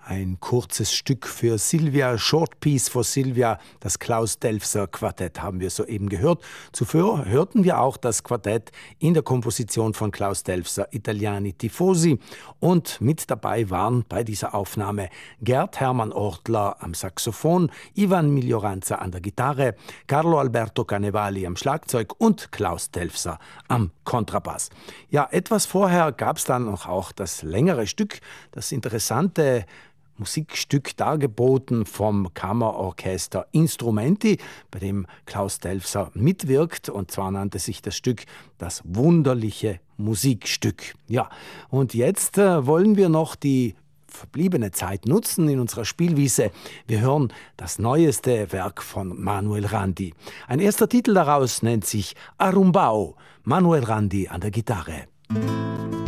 ein kurzes Stück für Silvia, Short Piece for Silvia, das Klaus Delfser Quartett haben wir soeben gehört. Zuvor hörten wir auch das Quartett in der Komposition von Klaus Delfser, Italiani Tifosi. Und mit dabei waren bei dieser Aufnahme Gerd Hermann Ortler am Saxophon, Ivan Miglioranza an der Gitarre, Carlo Alberto Canevali am Schlagzeug und Klaus Delfser am Kontrabass. Ja, etwas vorher gab es dann noch auch das längere Stück, das interessante Musikstück dargeboten vom Kammerorchester Instrumenti, bei dem Klaus Delfser mitwirkt, und zwar nannte sich das Stück das wunderliche Musikstück. Ja, und jetzt wollen wir noch die verbliebene Zeit nutzen in unserer Spielwiese. Wir hören das neueste Werk von Manuel Randi. Ein erster Titel daraus nennt sich Arumbao. Manuel Randi an der Gitarre.